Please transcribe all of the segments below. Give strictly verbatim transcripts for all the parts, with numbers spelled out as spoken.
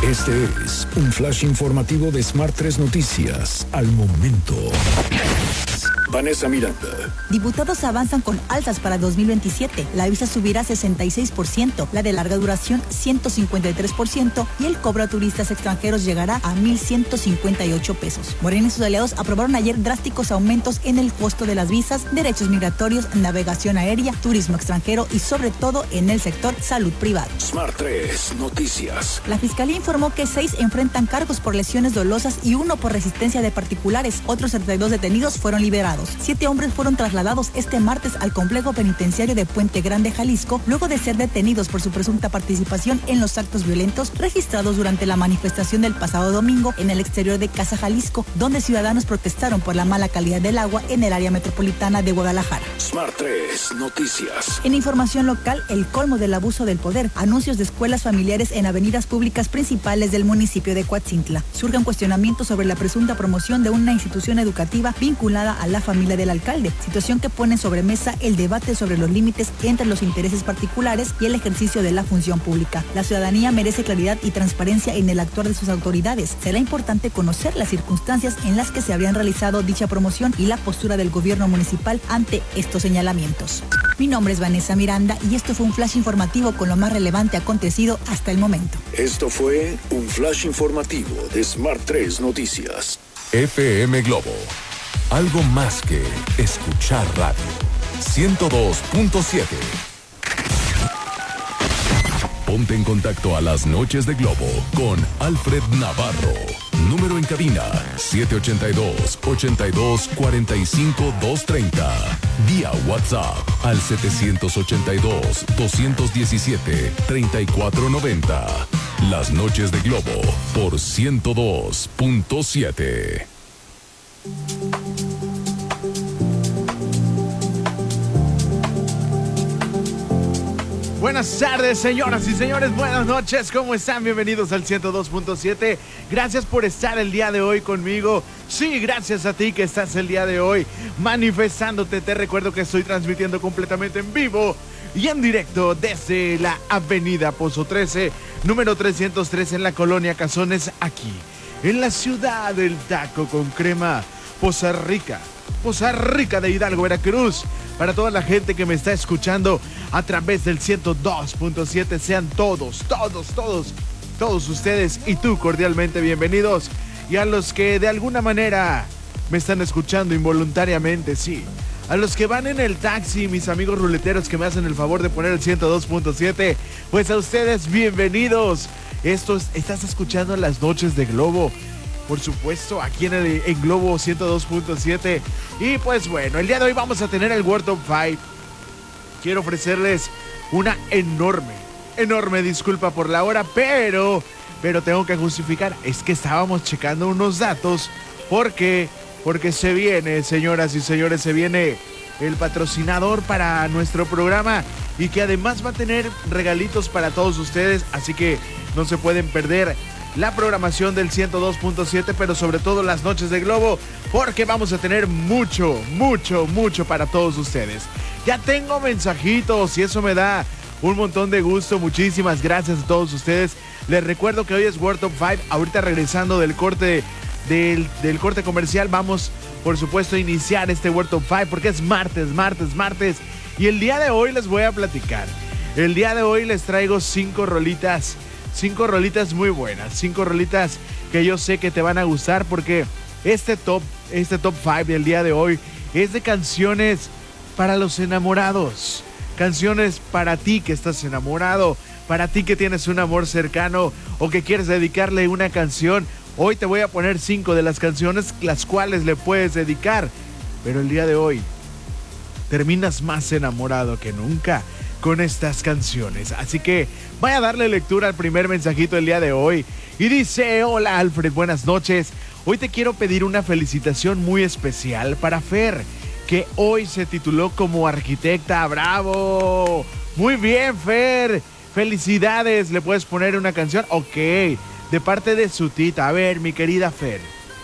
Este es un flash informativo de Smart tres Noticias. Al momento. Vanessa Miranda. Diputados avanzan con alzas para dos mil veintisiete. La visa subirá sesenta y seis por ciento, la de larga duración ciento cincuenta y tres por ciento y el cobro a turistas extranjeros llegará a mil ciento cincuenta y ocho pesos. Morena y sus aliados aprobaron ayer drásticos aumentos en el costo de las visas, derechos migratorios, navegación aérea, turismo extranjero y sobre todo en el sector salud privada. Smart tres Noticias. La Fiscalía informó que seis enfrentan cargos por lesiones dolosas y uno por resistencia de particulares. Otros setenta y dos detenidos fueron liberados. Siete hombres fueron trasladados este martes al complejo penitenciario de Puente Grande, Jalisco, luego de ser detenidos por su presunta participación en los actos violentos registrados durante la manifestación del pasado domingo en el exterior de Casa Jalisco, donde ciudadanos protestaron por la mala calidad del agua en el área metropolitana de Guadalajara. Smart tres Noticias. En información local, el colmo del abuso del poder. Anuncios de escuelas familiares en avenidas públicas principales del municipio de Coatzintla. Surge un cuestionamiento sobre la presunta promoción de una institución educativa vinculada a la familia del alcalde, situación que pone sobre mesa el debate sobre los límites entre los intereses particulares y el ejercicio de la función pública. La ciudadanía merece claridad y transparencia en el actuar de sus autoridades. Será importante conocer las circunstancias en las que se habrían realizado dicha promoción y la postura del gobierno municipal ante estos señalamientos. Mi nombre es Vanessa Miranda y esto fue un flash informativo con lo más relevante acontecido hasta el momento. Esto fue un flash informativo de Smart tres Noticias. F M Globo. Algo más que escuchar radio. ciento dos punto siete. Ponte en contacto a las noches de Globo con Alfred Navarro. Número en cabina siete ocho dos, ocho dos, cuatro cinco, dos tres cero. Vía WhatsApp al siete ocho dos, dos uno siete, tres cuatro nueve cero. Las noches de Globo por ciento dos punto siete. Buenas tardes, señoras y señores, buenas noches, ¿cómo están? Bienvenidos al ciento dos punto siete. Gracias por estar el día de hoy conmigo. Sí, gracias a ti que estás el día de hoy manifestándote. Te recuerdo que estoy transmitiendo completamente en vivo y en directo desde la avenida Pozo trece, número trescientos tres en la colonia Cazones, aquí, en la ciudad del taco con crema, Poza Rica, Poza Rica de Hidalgo, Veracruz. Para toda la gente que me está escuchando a través del ciento dos punto siete, sean todos, todos, todos, todos ustedes y tú cordialmente bienvenidos. Y a los que de alguna manera me están escuchando involuntariamente, sí. A los que van en el taxi, mis amigos ruleteros que me hacen el favor de poner el ciento dos punto siete, pues a ustedes bienvenidos. Esto es, estás escuchando Las Noches de Globo. Por supuesto, aquí en, el, en Globo ciento dos punto siete. Y pues bueno, el día de hoy vamos a tener el World Top cinco. Quiero ofrecerles una enorme, enorme disculpa por la hora, pero, pero tengo que justificar. Es que estábamos checando unos datos porque, porque se viene, señoras y señores, se viene el patrocinador para nuestro programa y que además va a tener regalitos para todos ustedes. Así que no se pueden perder la programación del ciento dos punto siete, pero sobre todo Las Noches de Globo, porque vamos a tener mucho, mucho, mucho para todos ustedes. Ya tengo mensajitos y eso me da un montón de gusto. Muchísimas gracias a todos ustedes. Les recuerdo que hoy es World Top cinco. Ahorita regresando del corte, del, del corte comercial, vamos por supuesto a iniciar este World Top cinco porque es martes, martes, martes. Y el día de hoy les voy a platicar. El día de hoy les traigo cinco rolitas. Cinco rolitas muy buenas, cinco rolitas que yo sé que te van a gustar porque este top, este top cinco del día de hoy es de canciones para los enamorados. Canciones para ti que estás enamorado, para ti que tienes un amor cercano o que quieres dedicarle una canción. Hoy te voy a poner cinco de las canciones las cuales le puedes dedicar. Pero el día de hoy terminas más enamorado que nunca con estas canciones. Así que voy a darle lectura al primer mensajito del día de hoy. Y dice: hola Alfred, buenas noches. Hoy te quiero pedir una felicitación muy especial para Fer, que hoy se tituló como arquitecta. ¡Bravo! Muy bien, Fer. Felicidades. ¿Le puedes poner una canción? Ok. De parte de su tita. A ver, mi querida Fer.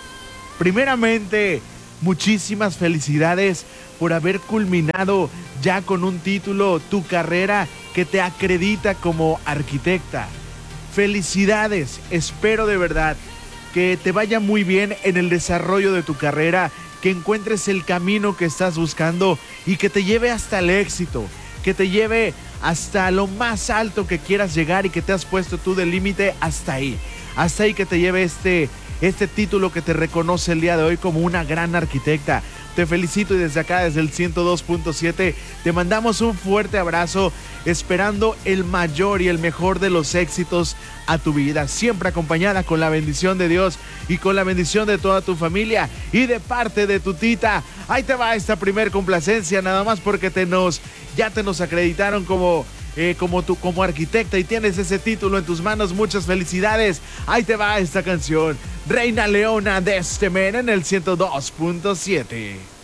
Primeramente, muchísimas felicidades por haber culminado ya con un título tu carrera que te acredita como arquitecta. felicidades. Espero de verdad que te vaya muy bien en el desarrollo de tu carrera, que encuentres el camino que estás buscando y que te lleve hasta el éxito, que te lleve hasta lo más alto que quieras llegar y que te has puesto tú de límite hasta ahí. Hasta ahí que te lleve este, este título que te reconoce el día de hoy como una gran arquitecta. Te felicito y desde acá, desde el ciento dos punto siete, te mandamos un fuerte abrazo, esperando el mayor y el mejor de los éxitos a tu vida, siempre acompañada con la bendición de Dios y con la bendición de toda tu familia y de parte de tu tita. Ahí te va esta primer complacencia, nada más porque te nos, ya te nos acreditaron como... Eh, como tú, como arquitecta, y tienes ese título en tus manos. Muchas felicidades. Ahí te va esta canción, Reina Leona de este men en el ciento dos punto siete.